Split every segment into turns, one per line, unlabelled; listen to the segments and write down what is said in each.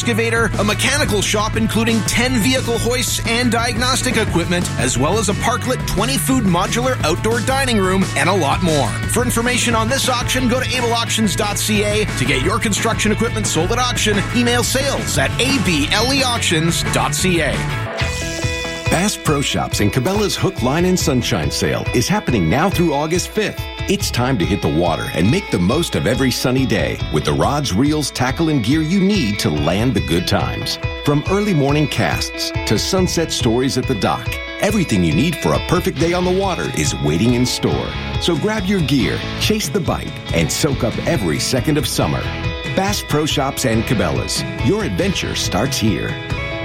excavator, a mechanical shop including 10 vehicle hoists and diagnostic equipment, as well as a parklet 20-food modular outdoor dining room, and a lot more. For information on this auction, go to ableauctions.ca. To get your construction equipment sold at auction, email sales@ableauctions.ca.
Bass Pro Shops and Cabela's Hook, Line, and Sunshine Sale is happening now through August 5th. It's time to hit the water and make the most of every sunny day with the rods, reels, tackle, and gear you need to land the good times. From early morning casts to sunset stories at the dock, everything you need for a perfect day on the water is waiting in store. So grab your gear, chase the bite, and soak up every second of summer. Bass Pro Shops and Cabela's. Your adventure starts here.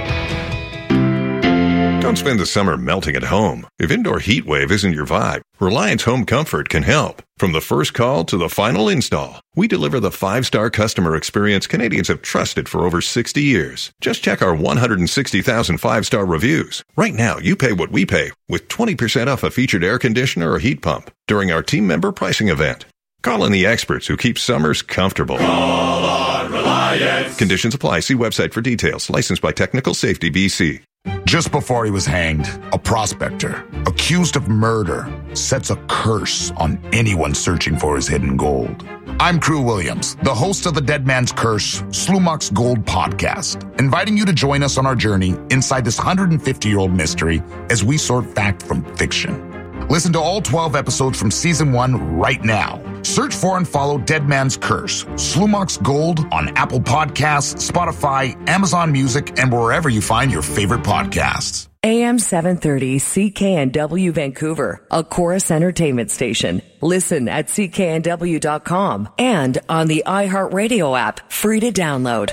Don't spend the summer melting at home. If indoor heat wave isn't your vibe, Reliance Home Comfort can help. From the first call to the final install, we deliver the 5-star customer experience Canadians have trusted for over 60 years. Just check our 160,000 5-star reviews. Right now, you pay what we pay with 20% off a featured air conditioner or heat pump during our team member pricing event. Call in the experts who keep summers comfortable.
Call on Reliance.
Conditions apply. See website for details. Licensed by Technical Safety BC.
Just before he was hanged, a prospector, accused of murder, sets a curse on anyone searching for his hidden gold. I'm Crew Williams, the host of the Dead Man's Curse, Slumok's Gold podcast, inviting you to join us on our journey inside this 150-year-old mystery as we sort fact from fiction. Listen to all 12 episodes from Season 1 right now. Search for and follow Dead Man's Curse, Slumok's Gold on Apple Podcasts, Spotify, Amazon Music, and wherever you find your favorite podcasts.
AM 730 CKNW Vancouver, a Chorus Entertainment station. Listen at cknw.com and on the iHeartRadio app, free to download.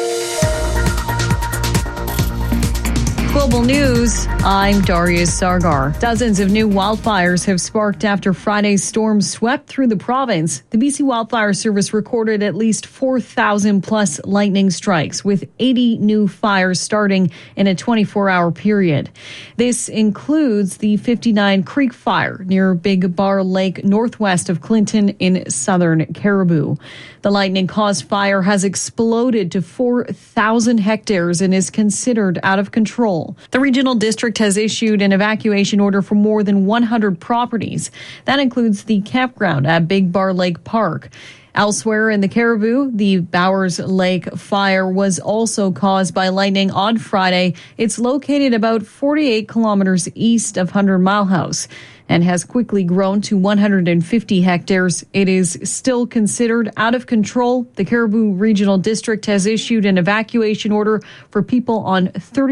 Global News, I'm Darius Sargar. Dozens of new wildfires have sparked after Friday's storm swept through the province. The BC Wildfire Service recorded at least 4,000 plus lightning strikes, with 80 new fires starting in a 24-hour period. This includes the 59 Creek Fire near Big Bar Lake, northwest of Clinton in southern Caribou. The lightning-caused fire has exploded to 4,000 hectares and is considered out of control. The regional district has issued an evacuation order for more than 100 properties. That includes the campground at Big Bar Lake Park. Elsewhere in the Caribou, the Bowers Lake fire was also caused by lightning on Friday. It's located about 48 kilometers east of 100 Mile House and has quickly grown to 150 hectares. It is still considered out of control. The Caribou Regional District has issued an evacuation order for people on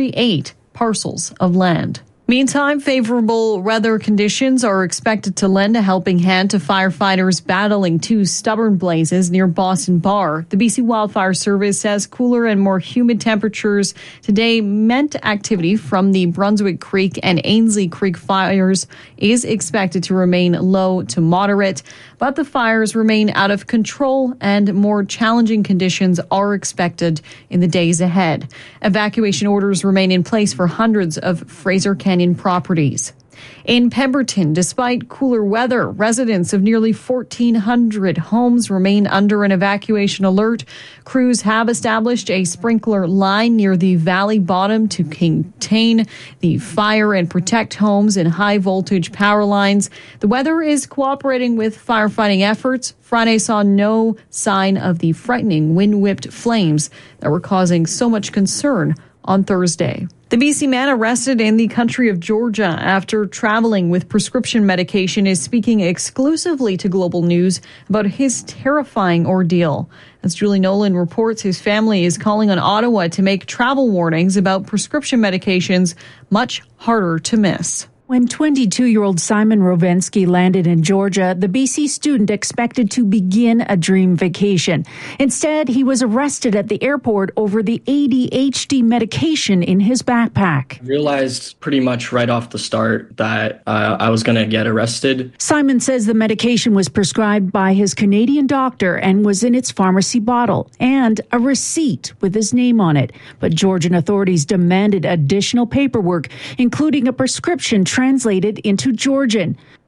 38 parcels of land. Meantime, favorable weather conditions are expected to lend a helping hand to firefighters battling two stubborn blazes near Boston Bar. The BC Wildfire Service says cooler and more humid temperatures today meant activity from the Brunswick Creek and Ainsley Creek fires is expected to remain low to moderate, but the fires remain out of control and more challenging conditions are expected in the days ahead. Evacuation orders remain in place for hundreds of Fraser Canyon properties. In Pemberton, despite cooler weather, residents of nearly 1,400 homes remain under an evacuation alert. Crews have established a sprinkler line near the valley bottom to contain the fire and protect homes and high-voltage power lines. The weather is cooperating with firefighting efforts. Friday saw no sign of the frightening wind-whipped flames that were causing so much concern on Thursday. The BC man arrested in the country of Georgia after traveling with prescription medication is speaking exclusively to Global News about his terrifying ordeal. As Julie Nolan reports, his family is calling on Ottawa to make travel warnings about prescription medications much harder to miss.
When 22-year-old Simon Rovensky landed in Georgia, the BC student expected to begin a dream vacation. Instead, he was arrested at the airport over the ADHD medication in his backpack.
I realized pretty much right off the start that I was going to get arrested.
Simon says the medication was prescribed by his Canadian doctor and was in its pharmacy bottle and a receipt with his name on it. But Georgian authorities demanded additional paperwork, including a prescription translated into Georgian.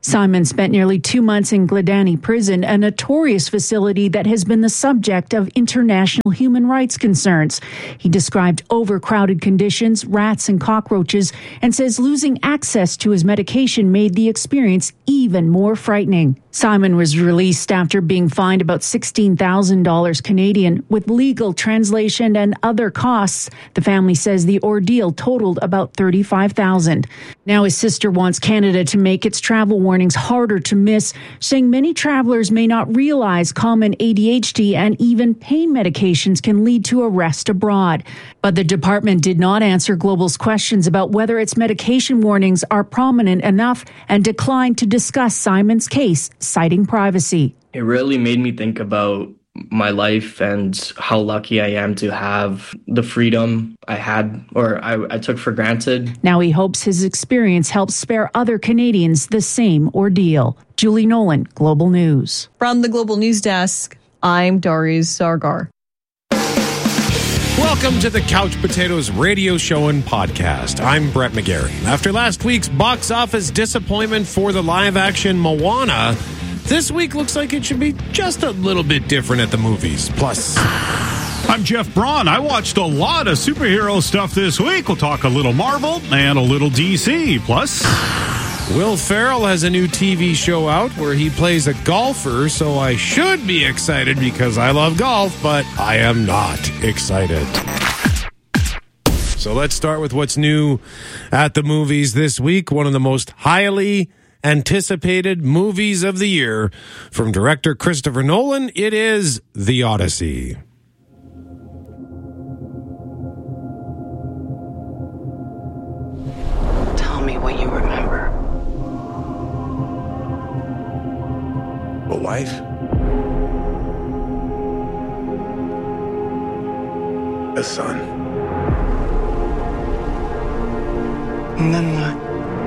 Simon spent nearly 2 months in Gladani Prison, a notorious facility that has been the subject of international human rights concerns. He described overcrowded conditions, rats and cockroaches, and says losing access to his medication made the experience even more frightening. Simon was released after being fined about $16,000 Canadian with legal, translation, and other costs. The family says the ordeal totaled about $35,000. Now his sister wants Canada to make its travel warnings harder to miss, saying many travelers may not realize common ADHD and even pain medications can lead to arrest abroad. But the department did not answer Global's questions about whether its medication warnings are prominent enough and declined to discuss Simon's case, citing privacy.
It really made me think about my life and how lucky I am to have the freedom I had, or I took for granted.
Now he hopes his experience helps spare other Canadians the same ordeal. Julie Nolan, Global News.
From the Global News Desk, I'm Darius Sargar.
Welcome to the Couch Potatoes radio show and podcast. I'm Brett McGarry. After last week's box office disappointment for the live-action Moana, this week looks like it should be just a little bit different at the movies. Plus,
I'm Jeff Braun. I watched a lot of superhero stuff this week. We'll talk a little Marvel and a little DC. Plus,
Will Ferrell has a new TV show out where he plays a golfer, so I should be excited because I love golf, but I am not excited. So let's start with what's new at the movies this week. One of the most highly anticipated movies of the year from director Christopher Nolan. It is The Odyssey.
Tell me what you remember.
A wife? A son?
And then what?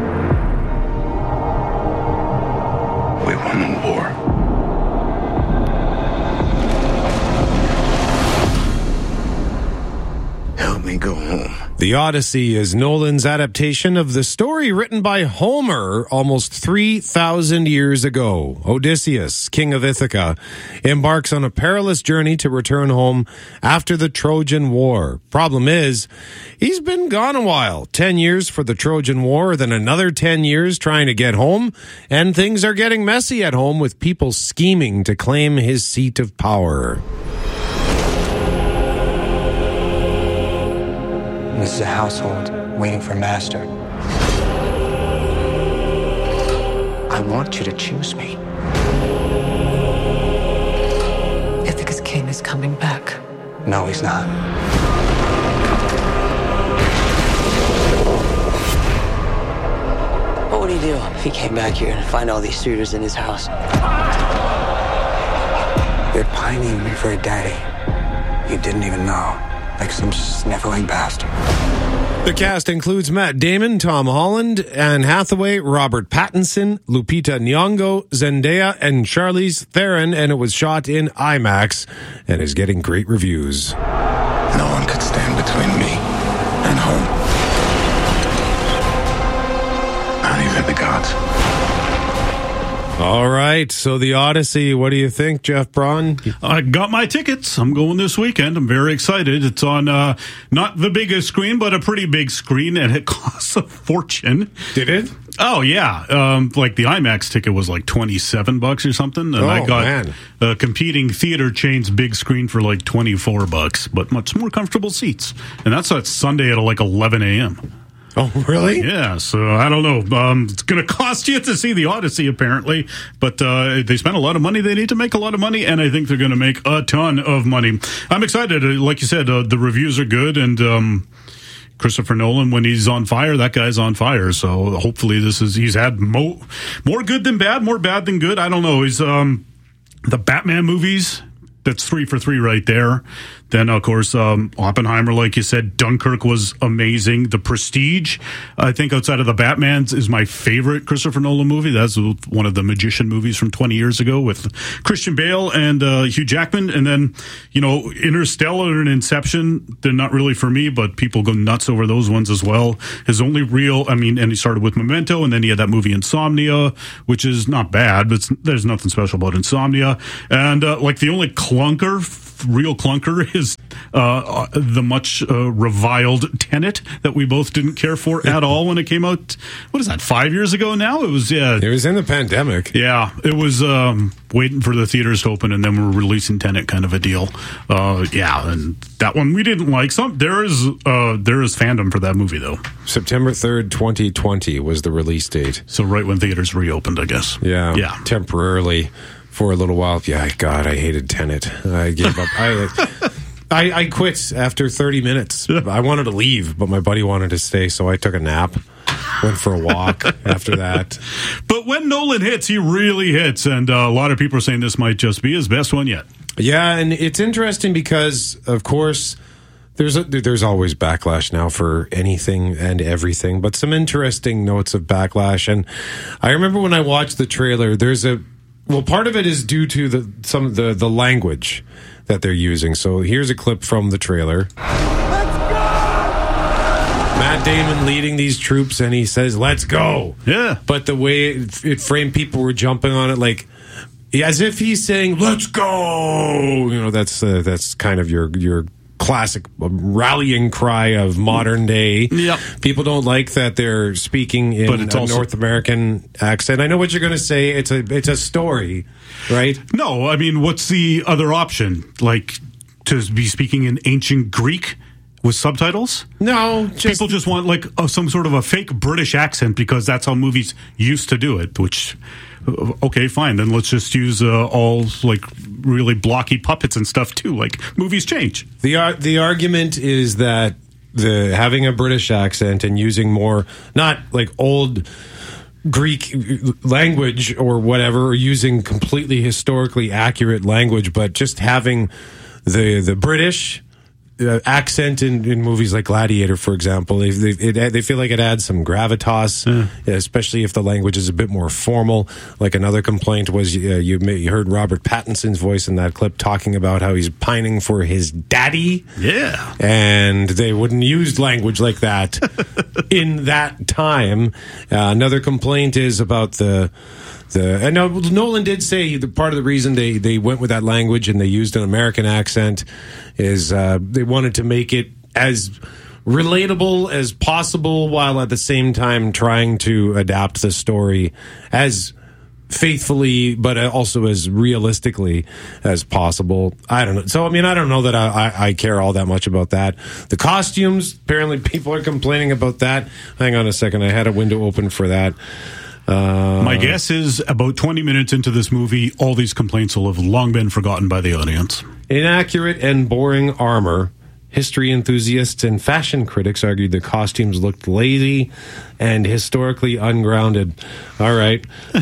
We won the war. Help me go home.
The Odyssey is Nolan's adaptation of the story written by Homer almost 3,000 years ago. Odysseus, king of Ithaca, embarks on a perilous journey to return home after the Trojan War. Problem is, he's been gone a while. 10 years for the Trojan War, then another 10 years trying to get home, and things are getting messy at home with people scheming to claim his seat of power.
This is a household waiting for master. I want you to choose me.
Ithaca's king is coming back.
No, he's not.
What would he do if he came back here and find all these suitors in his house?
They're pining me for a daddy. You didn't even know. Like some sniveling bastard.
The cast includes Matt Damon, Tom Holland, Anne Hathaway, Robert Pattinson, Lupita Nyong'o, Zendaya, and Charlize Theron, and it was shot in IMAX and is getting great reviews.
No one could stand between me and home. Not even the gods.
All right, so The Odyssey, what do you think, Jeff Braun?
I got my tickets. I'm going this weekend. I'm very excited. It's on not the biggest screen, but a pretty big screen, and it costs a fortune.
Did it?
Oh, yeah. Like the IMAX ticket was like $27 or something, and I got a competing theater chain's big screen for like $24, but much more comfortable seats. And that's Sunday at like 11 a.m.
Oh, really?
Yeah, so I don't know. It's going to cost you to see The Odyssey, apparently, but they spent a lot of money. They need to make a lot of money, and I think they're going to make a ton of money. I'm excited. Like you said, the reviews are good, and Christopher Nolan, when he's on fire, that guy's on fire. So hopefully he's had more good than bad, more bad than good. I don't know. He's the Batman movies. That's 3 for 3 right there. Then, of course, Oppenheimer, like you said, Dunkirk was amazing. The Prestige, I think outside of the Batmans, is my favorite Christopher Nolan movie. That's one of the magician movies from 20 years ago with Christian Bale and Hugh Jackman. And then, Interstellar and Inception, they're not really for me, but people go nuts over those ones as well. His only real, and he started with Memento, and then he had that movie Insomnia, which is not bad, but there's nothing special about Insomnia. And the only real clunker is the much reviled Tenet that we both didn't care for at all when it came out. What is that, 5 years ago now? It was
in the pandemic.
Yeah, it was waiting for the theaters to open, and then we're releasing Tenet kind of a deal. And that one we didn't like. There is fandom for that movie though.
September 3rd, 2020 was the release date.
So right when theaters reopened, I guess.
Yeah. Temporarily. For a little while. Yeah, God, I hated Tenet. I gave up. I quit after 30 minutes. I wanted to leave, but my buddy wanted to stay, so I took a nap. Went for a walk after that.
But when Nolan hits, he really hits, and a lot of people are saying this might just be his best one yet.
Yeah, and it's interesting because, of course, there's always backlash now for anything and everything, but some interesting notes of backlash. And I remember when I watched the trailer, part of it is due to the language that they're using. So here's a clip from the trailer. Let's go! Matt Damon leading these troops, and he says, "Let's go!"
Yeah.
But the way it framed, people were jumping on it as if he's saying, "Let's go!" That's kind of your classic rallying cry of modern day.
Yep.
People don't like that they're speaking in a North American accent. I know what you're going to say. It's a story, right?
No, what's the other option? To be speaking in ancient Greek with subtitles?
No.
People just want some sort of a fake British accent because that's how movies used to do it, which... Okay, fine. Then let's just use all really blocky puppets and stuff too. Movies change.
The argument is that having a British accent and using more not old Greek language or whatever, or using completely historically accurate language, but just having the British accent in movies like Gladiator, for example, they feel like it adds some gravitas, especially if the language is a bit more formal. Another complaint was you heard Robert Pattinson's voice in that clip talking about how he's pining for his daddy.
Yeah.
And they wouldn't use language like that in that time. Another complaint is about and now Nolan did say part of the reason they went with that language and they used an American accent is they wanted to make it as relatable as possible while at the same time trying to adapt the story as faithfully but also as realistically as possible. I don't know. So, I don't know that I care all that much about that. The costumes, apparently people are complaining about that. Hang on a second. I had a window open for that.
My guess is about 20 minutes into this movie, all these complaints will have long been forgotten by the audience.
Inaccurate and boring armor. History enthusiasts and fashion critics argued the costumes looked lazy and historically ungrounded. All right.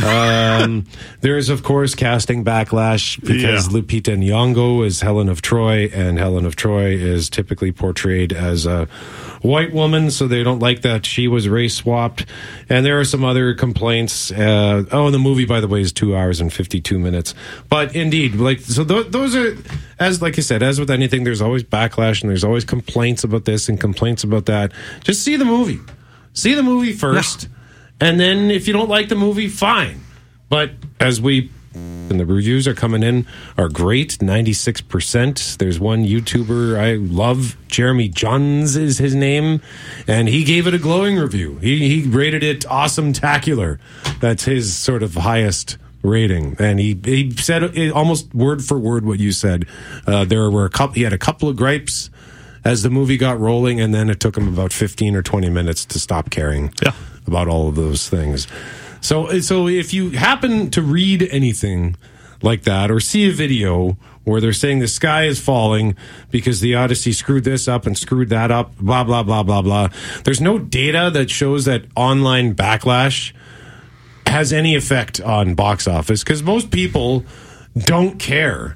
There is, of course, casting backlash because Lupita Nyong'o is Helen of Troy, and Helen of Troy is typically portrayed as a white woman, so they don't like that she was race swapped. And there are some other complaints. The movie, by the way, is 2 hours and 52 minutes. But indeed, those are, like I said, as with anything, there's always backlash and there's always complaints about this and complaints about that. Just see the movie. See the movie first. And then if you don't like the movie, fine. But and the reviews are coming in are great, 96%. There's one YouTuber I love, Jeremy Johns is his name, and he gave it a glowing review. He rated it awesome-tacular. That's his sort of highest rating, and he said almost word for word what you said. He had a couple of gripes as the movie got rolling, and then it took him about 15 or 20 minutes to stop caring about all of those things. So if you happen to read anything like that or see a video where they're saying the sky is falling because the Odyssey screwed this up and screwed that up, blah, blah, blah, blah, blah, there's no data that shows that online backlash has any effect on box office because most people don't care.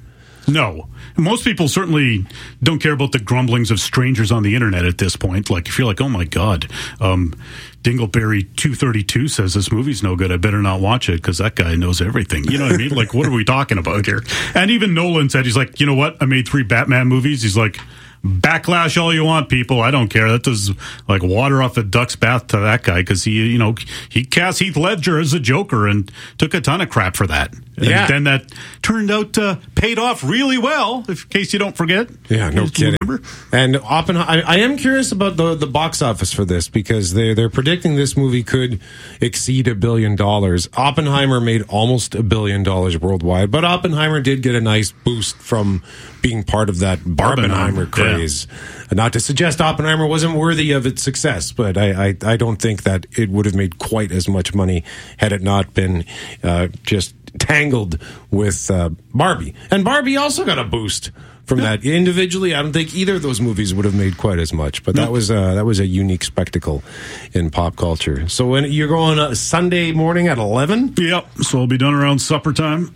No. Most people certainly don't care about the grumblings of strangers on the internet at this point. Like, if you're like, oh my God, Dingleberry 232 says this movie's no good, I better not watch it because that guy knows everything. You know what I mean? Like, what are we talking about here? And even Nolan said, he's like, you know what? I made 3 Batman movies. He's like, backlash all you want, people. I don't care. That does like water off a duck's bath to that guy because he cast Heath Ledger as a Joker and took a ton of crap for that.
Yeah.
And then that turned out paid off really well, in case you don't forget.
Yeah, no kidding. And Oppenheimer, I am curious about the box office for this because they're predicting this movie could exceed $1 billion. Oppenheimer made almost $1 billion worldwide, but Oppenheimer did get a nice boost from being part of that Barbenheimer craze. Yeah. Not to suggest Oppenheimer wasn't worthy of its success, but I don't think that it would have made quite as much money had it not been just tangled with Barbie. And Barbie also got a boost from that. Individually, I don't think either of those movies would have made quite as much, but that was a unique spectacle in pop culture. So when you're going Sunday morning at 11?
Yep. So I'll be done around supper time.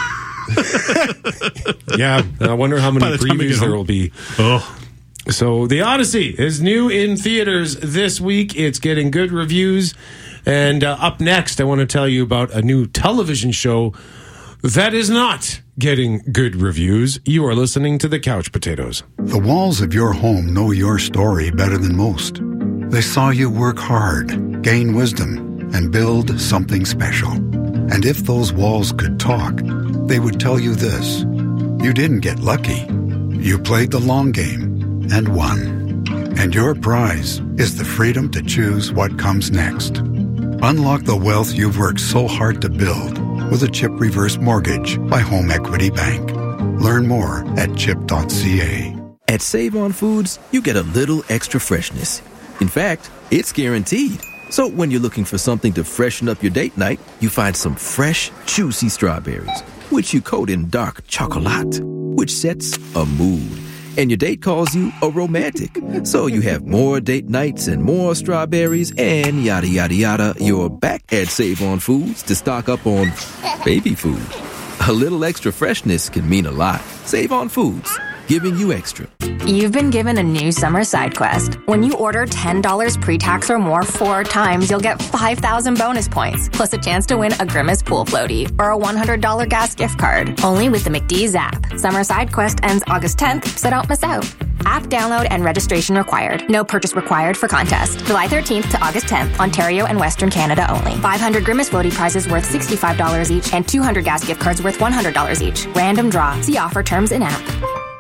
Yeah, I wonder how many previews there will be.
Oh.
So The Odyssey is new in theaters this week. It's getting good reviews. And up next, I want to tell you about a new television show that is not getting good reviews. You are listening to The Couch Potatoes.
The walls of your home know your story better than most. They saw you work hard, gain wisdom, and build something special. And if those walls could talk, they would tell you this: you didn't get lucky. You played the long game and won. And your prize is the freedom to choose what comes next. Unlock the wealth you've worked so hard to build with a CHIP reverse mortgage by Home Equity Bank. Learn more at chip.ca.
At Save-On Foods, you get a little extra freshness. In fact, it's guaranteed. So when you're looking for something to freshen up your date night, you find some fresh, juicy strawberries, which you coat in dark chocolate, which sets a mood. And your date calls you a romantic. So you have more date nights and more strawberries and yada, yada, yada. You're back at Save-On Foods to stock up on baby food. A little extra freshness can mean a lot. Save-On Foods, giving you extra.
You've been given a new summer side quest. When you order $10 pre-tax or more 4 times, you'll get 5,000 bonus points, plus a chance to win a Grimace pool floaty or a $100 gas gift card. Only with the McDee's app. Summer side quest ends August 10th, so don't miss out. App download and registration required. No purchase required for contest. July 13th to August 10th, Ontario and Western Canada only. 500 Grimace floaty prizes worth $65 each and 200 gas gift cards worth $100 each. Random draw. See offer terms in app.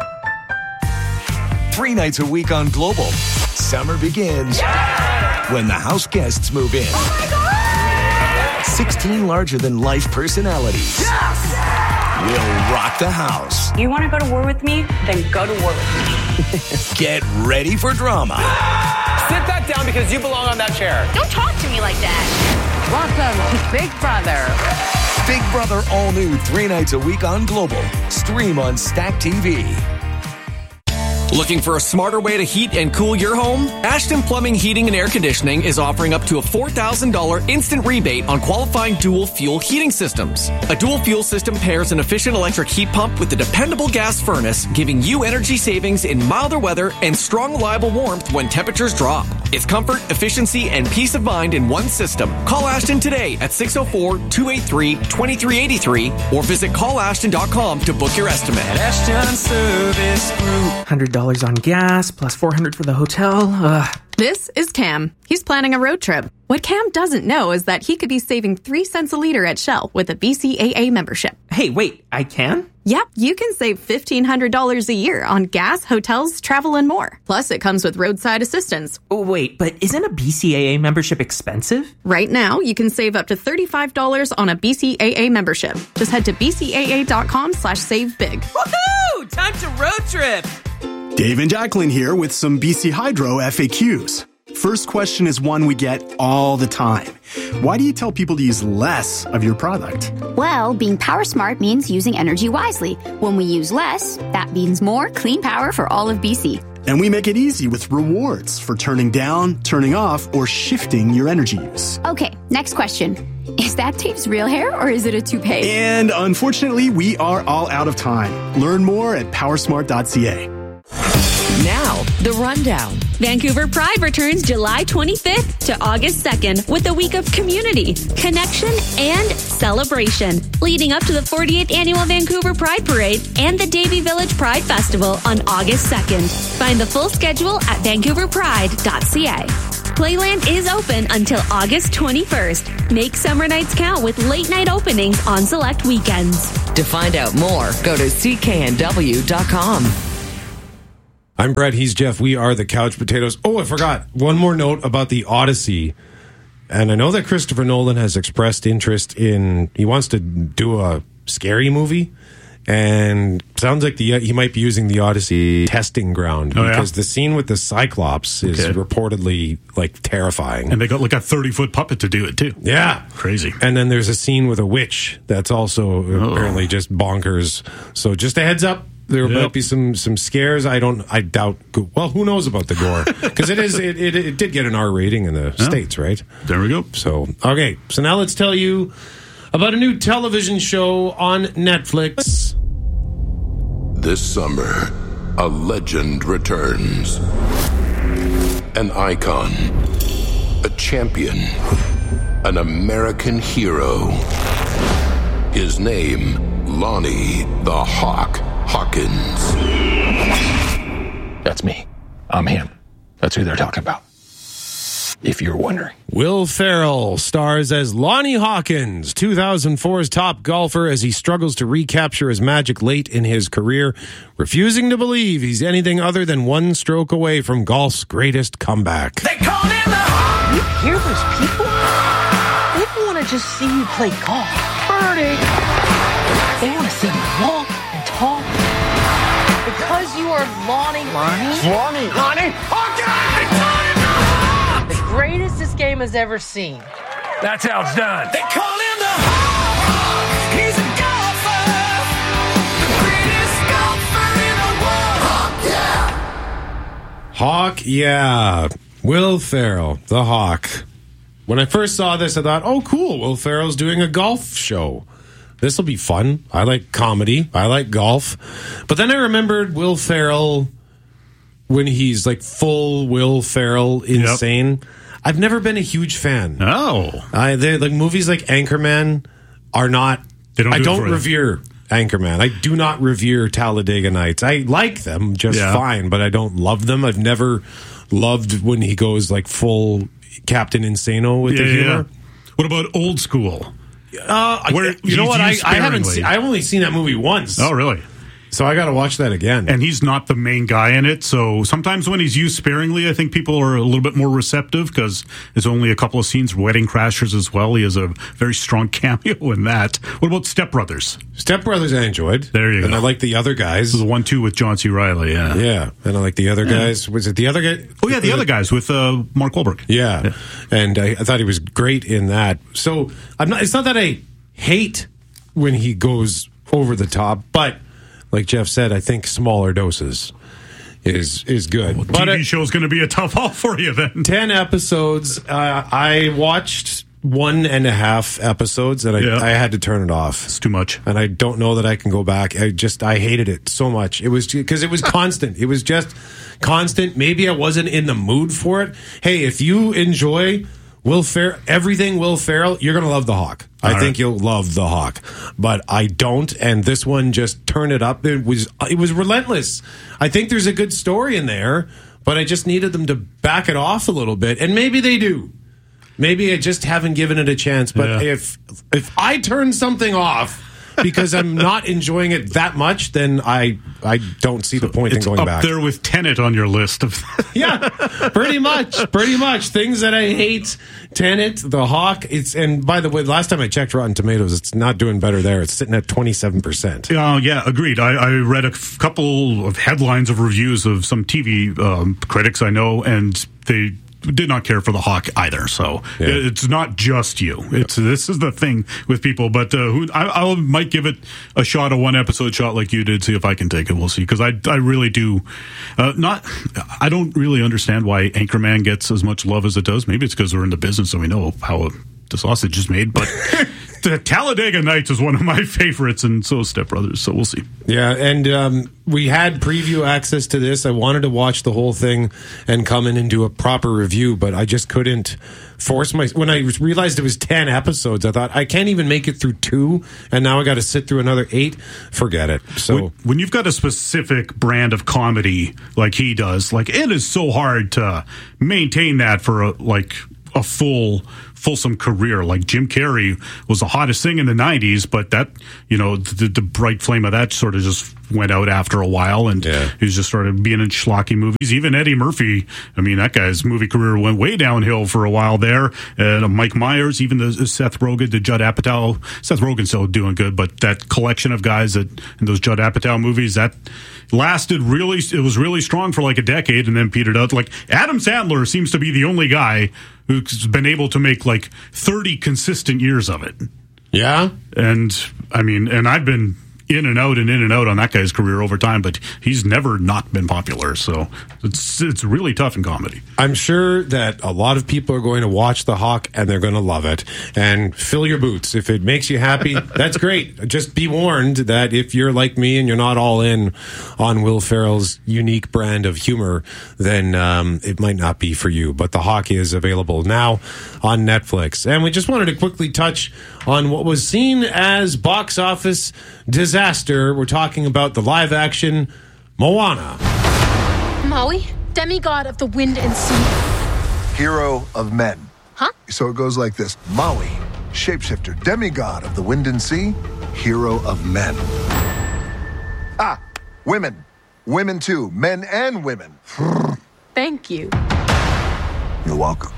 3 nights a week on Global. Summer begins when the house guests move in.
Oh my God!
16 larger-than-life personalities will rock the house.
You want to go to war with me? Then go to war with me.
Get ready for drama.
Sit back down because you belong on that chair.
Don't talk to me like that.
Welcome to Big Brother.
Big Brother all new 3 nights a week on Global. Stream on Stack TV.
Looking for a smarter way to heat and cool your home? Ashton Plumbing, Heating and Air Conditioning is offering up to a $4,000 instant rebate on qualifying dual fuel heating systems. A dual fuel system pairs an efficient electric heat pump with a dependable gas furnace, giving you energy savings in milder weather and strong, reliable warmth when temperatures drop. It's comfort, efficiency, and peace of mind in one system. Call Ashton today at 604-283-2383 or visit callashton.com to book your estimate.
Ashton Service Group. $100 on gas, plus $400 for the hotel. Ugh.
This is Cam. He's planning a road trip. What Cam doesn't know is that he could be saving 3 cents a liter at Shell with a BCAA membership.
Hey, wait, I can?
Yep, you can save $1,500 a year on gas, hotels, travel, and more. Plus, it comes with roadside assistance.
Oh, wait, but isn't a BCAA membership expensive?
Right now, you can save up to $35 on a BCAA membership. Just head to bcaa.com/savebig.
Woohoo! Time to road trip!
Dave and Jacqueline here with some BC Hydro FAQs. First question is one we get all the time. Why do you tell people to use less of your product?
Well, being power smart means using energy wisely. When we use less, that means more clean power for all of BC.
And we make it easy with rewards for turning down, turning off, or shifting your energy use.
Okay, next question. Is that Dave's real hair or is it a toupee?
And unfortunately, we are all out of time. Learn more at powersmart.ca.
Now, the rundown. Vancouver Pride returns July 25th to August 2nd with a week of community, connection, and celebration, leading up to the 48th Annual Vancouver Pride Parade and the Davie Village Pride Festival on August 2nd. Find the full schedule at vancouverpride.ca. Playland is open until August 21st. Make summer nights count with late night openings on select weekends.
To find out more, go to cknw.com.
I'm Brett. He's Jeff. We are the Couch Potatoes. Oh, I forgot. One more note about the Odyssey. And I know that Christopher Nolan has expressed interest in, he wants to do a scary movie. And sounds like he might be using the Odyssey testing ground because the scene with the Cyclops is reportedly like terrifying.
And they got like a 30-foot puppet to do it too.
Yeah.
Crazy.
And then there's a scene with a witch that's also apparently just bonkers. So just a heads up. There might be some scares. I doubt. Well, who knows about the gore? Because it did get an R rating in the States, right?
There we go.
So okay. So now let's tell you about a new television show on Netflix.
This summer, a legend returns. An icon, a champion, an American hero. His name, Lonnie the Hawk Hawkins.
That's me. I'm him. That's who they're talking about. If you're wondering.
Will Ferrell stars as Lonnie Hawkins, 2004's top golfer, as he struggles to recapture his magic late in his career, refusing to believe he's anything other than one stroke away from golf's greatest comeback.
They call him the Hawk! You hear those people? They don't want to just see you play golf. Birdie! They want to see you walk and talk. Because you are Lonnie. Lonnie? The greatest this game has ever seen.
That's how it's done.
They call him the Hawk. He's a
Hawk,
golfer. The greatest golfer in the world.
yeah. Will Ferrell, the Hawk. When I first saw this, I thought, oh, cool. Will Ferrell's doing a golf show. This will be fun. I like comedy. I like golf. But then I remembered Will Ferrell when he's like full Will Ferrell insane. Yep. I've never been a huge fan.
Oh.
Like movies like Anchorman are not. I don't revere Anchorman. I do not revere Talladega Nights. I like them just fine, but I don't love them. I've never loved when he goes like full Captain Insano with the humor.
What about Old School?
You know what? I haven't. I've only seen that movie once.
Oh, really?
So I got to watch that again.
And he's not the main guy in it. So sometimes when he's used sparingly, I think people are a little bit more receptive because there's only a couple of scenes. Wedding Crashers as well. He has a very strong cameo in that. What about Step Brothers?
Step Brothers I enjoyed.
There you go.
And I like The Other Guys.
The 1-2 with John C. Reilly,
Yeah. And I like The Other Guys. Was it The Other Guy?
Oh, yeah, The Other Guys with Mark Wahlberg.
Yeah. And I thought he was great in that. So it's not that I hate when he goes over the top, but like Jeff said, I think smaller doses is good.
Well, TV show's going to be a tough haul for you then.
10 episodes. I watched 1.5 episodes and I had to turn it off.
It's too much.
And I don't know that I can go back. I hated it so much. It was because it was constant. It was just constant. Maybe I wasn't in the mood for it. Hey, if you enjoy everything Will Ferrell, you're going to love The Hawk. I think you'll love The Hawk. But I don't, and this one just turned it up. It was relentless. I think there's a good story in there, but I just needed them to back it off a little bit, and maybe they do. Maybe I just haven't given it a chance, but if I turn something off because I'm not enjoying it that much, then I don't see the point in going back.
It's up there with Tenet on your list of.
Yeah, pretty much. Things that I hate. Tenet, The Hawk. And by the way, last time I checked Rotten Tomatoes, it's not doing better there. It's sitting at 27%.
Yeah, agreed. I read a couple of headlines of reviews of some TV critics I know, and they did not care for the Hawk either. So it's not just you. This is the thing with people. But I might give it a shot, a one episode shot like you did. See if I can take it. We'll see, because I really do I don't really understand why Anchorman gets as much love as it does. Maybe it's because we're in the business and we know how the sausage is made, but the Talladega Nights is one of my favorites, and so is Step Brothers, so we'll see.
Yeah, and we had preview access to this. I wanted to watch the whole thing and come in and do a proper review, but I just couldn't force when I realized it was 10 episodes, I thought, I can't even make it through 2, and now I got to sit through another 8. Forget it. So
when you've got a specific brand of comedy like he does, like, it is so hard to maintain that for a fulsome career. Like Jim Carrey was the hottest thing in the 90s, but that, the bright flame of that sort of just went out after a while, and he was just started being in schlocky movies. Even Eddie Murphy, I mean, that guy's movie career went way downhill for a while there. And Mike Myers, even the Seth Rogen, the Judd Apatow. Seth Rogen's still doing good, but that collection of guys in those Judd Apatow movies, that lasted it was really strong for like a decade and then petered out. Like Adam Sandler seems to be the only guy who's been able to make like 30 consistent years of it.
Yeah.
And I mean, and I've been in and out on that guy's career over time, but he's never not been popular. So it's really tough in comedy.
I'm sure that a lot of people are going to watch The Hawk and they're going to love it. And fill your boots. If it makes you happy, that's great. Just be warned that if you're like me and you're not all in on Will Ferrell's unique brand of humor, then it might not be for you. But The Hawk is available now on Netflix. And we just wanted to quickly touch on what was seen as box office disaster. We're talking about the live action Moana.
Maui, demigod of the wind and sea.
Hero of men.
Huh?
So it goes like this. Maui, shapeshifter, demigod of the wind and sea, hero of men. Ah, women. Women too. Men and women.
Thank you.
You're welcome.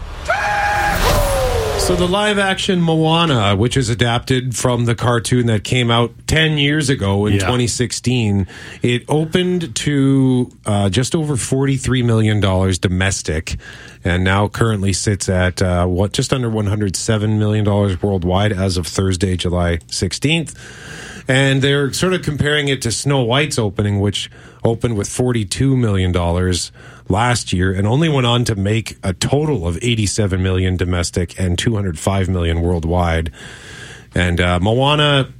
So the live-action Moana, which is adapted from the cartoon that came out 10 years ago in 2016, it opened to just over $43 million domestic, and now currently sits at just under $107 million worldwide as of Thursday, July 16th. And they're sort of comparing it to Snow White's opening, which opened with $42 million last year and only went on to make a total of $87 million domestic and $205 million worldwide. And Moana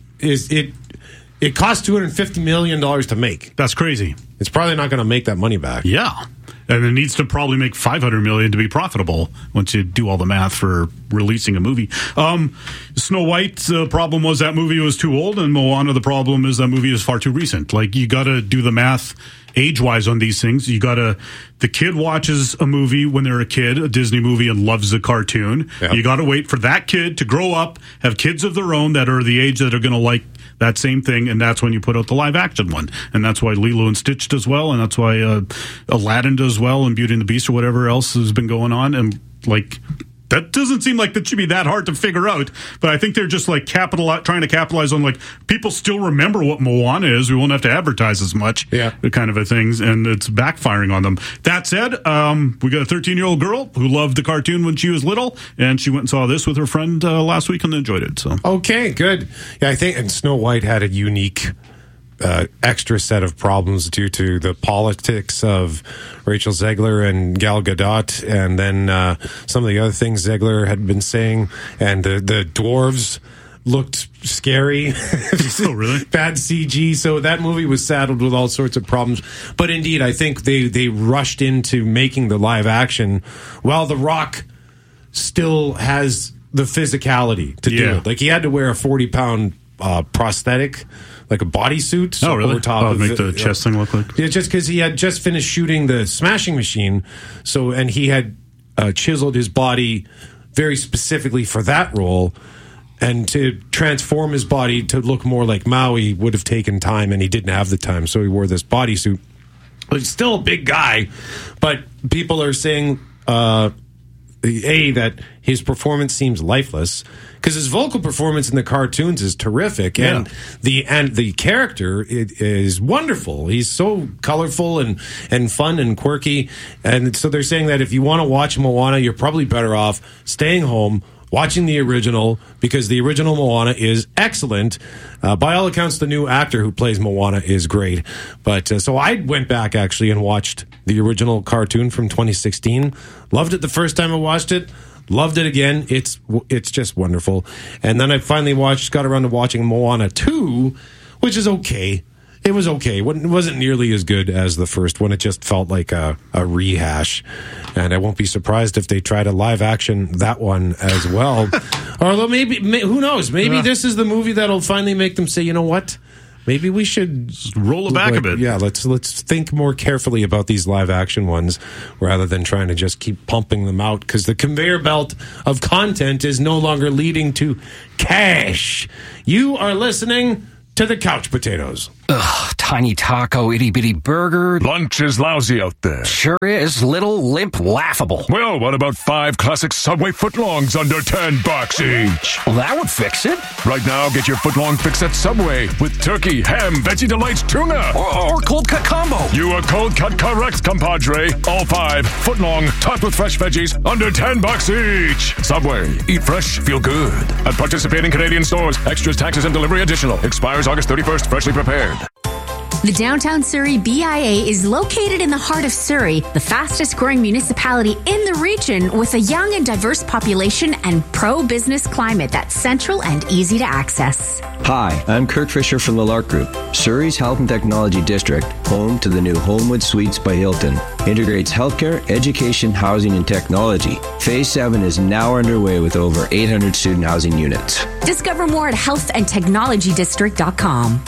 it cost $250 million to make.
That's crazy.
It's probably not going to make that money back.
Yeah. And it needs to probably make $500 million to be profitable once you do all the math for releasing a movie. Snow White, the problem was that movie was too old, and Moana, the problem is that movie is far too recent. Like, you got to do the math age-wise on these things. The kid watches a movie when they're a kid, a Disney movie, and loves the cartoon. Yep. You got to wait for that kid to grow up, have kids of their own that are the age that are going to like that same thing, and that's when you put out the live action one. And that's why Lilo and Stitch does well, and that's why Aladdin does well, and Beauty and the Beast or whatever else has been going on. And like, that doesn't seem like that should be that hard to figure out, but I think they're just like trying to capitalize on, like, people still remember what Moana is. We won't have to advertise as much, kind of a things, and it's backfiring on them. That said, we got a 13-year-old girl who loved the cartoon when she was little, and she went and saw this with her friend last week and enjoyed it. So
okay, good. Yeah, I think, and Snow White had a unique extra set of problems due to the politics of Rachel Zegler and Gal Gadot, and then some of the other things Zegler had been saying, and the dwarves looked scary.
Oh, really?
Bad CG. So that movie was saddled with all sorts of problems. But indeed, I think they rushed into making the live action while The Rock still has the physicality to do it. Like, he had to wear a 40-pound prosthetic, like a bodysuit.
So really? Over top of make the chest thing look like?
Yeah, just because he had just finished shooting the Smashing Machine, and he had chiseled his body very specifically for that role, and to transform his body to look more like Maui would have taken time, and he didn't have the time, so he wore this bodysuit. He's still a big guy, but people are saying that his performance seems lifeless, because his vocal performance in the cartoons is terrific, and the character is wonderful. He's so colorful and fun and quirky, and so they're saying that if you want to watch Moana, you're probably better off staying home, watching the original, because the original Moana is excellent. By all accounts, the new actor who plays Moana is great. But so I went back actually and watched the original cartoon from 2016. Loved it the first time I watched it. Loved it again. It's just wonderful. And then I finally got around to watching Moana 2, which is okay. It was okay. It wasn't nearly as good as the first one. It just felt like a rehash. And I won't be surprised if they try to live action that one as well. Although maybe, who knows? Maybe this is the movie that'll finally make them say, you know what? Maybe we should
roll it back a bit.
Yeah, let's think more carefully about these live action ones rather than trying to just keep pumping them out, because the conveyor belt of content is no longer leading to cash. You are listening to the Couch Potatoes.
Ugh, tiny taco, itty-bitty burger.
Lunch is lousy out there.
Sure is. Little, limp, laughable.
Well, what about 5 classic Subway footlongs under $10 each?
Well, that would fix it.
Right now, get your footlong fix at Subway with turkey, ham, Veggie Delights, tuna.
Or cold cut combo.
You are cold cut correct, compadre. All 5 footlong, topped with fresh veggies, under $10 each. Subway. Eat fresh, feel good. At participating Canadian stores. Extras, taxes, and delivery additional. Expires August 31st. Freshly prepared.
The Downtown Surrey BIA is located in the heart of Surrey, the fastest growing municipality in the region, with a young and diverse population and pro-business climate that's central and easy to access.
Hi, I'm Kirk Fisher from the Lark Group. Surrey's Health and Technology District, home to the new Homewood Suites by Hilton, integrates healthcare, education, housing, and technology. Phase 7 is now underway with over 800 student housing units.
Discover more at healthandtechnologydistrict.com.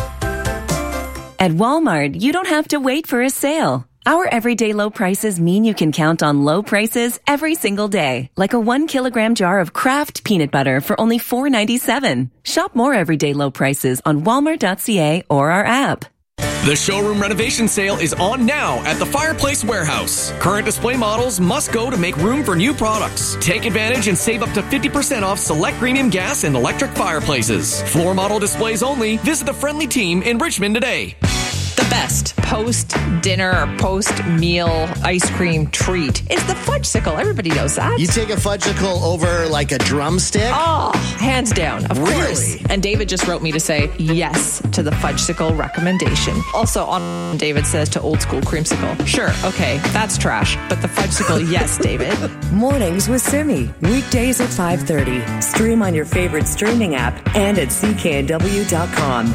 At Walmart, you don't have to wait for a sale. Our everyday low prices mean you can count on low prices every single day. Like a 1 kilogram jar of Kraft peanut butter for only $4.97. Shop more everyday low prices on walmart.ca or our app.
The showroom renovation sale is on now at the Fireplace Warehouse. Current display models must go to make room for new products. Take advantage and save up to 50% off select premium gas and electric fireplaces. Floor model displays only. Visit the friendly team in Richmond today.
The best post-dinner or post-meal ice cream treat is the Fudgesicle. Everybody knows that.
You take a Fudgesicle over like a drumstick?
Oh, hands down, of course. And David just wrote me to say yes to the Fudgesicle recommendation. Also, on David says to old school creamsicle. Sure, okay, that's trash. But the Fudgesicle, yes, David.
Mornings with Simi. Weekdays at 5:30. Stream on your favorite streaming app and at cknw.com.